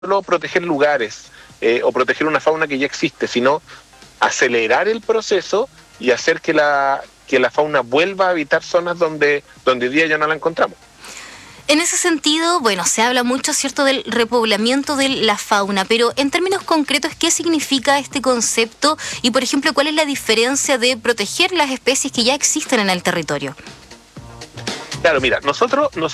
solo proteger lugares o proteger una fauna que ya existe, sino acelerar el proceso y hacer que la fauna vuelva a habitar zonas donde hoy día ya no la encontramos. En ese sentido, bueno, se habla mucho, ¿cierto?, del repoblamiento de la fauna, pero en términos concretos, ¿qué significa este concepto? Y, por ejemplo, ¿cuál es la diferencia de proteger las especies que ya existen en el territorio? Claro, mira, nosotros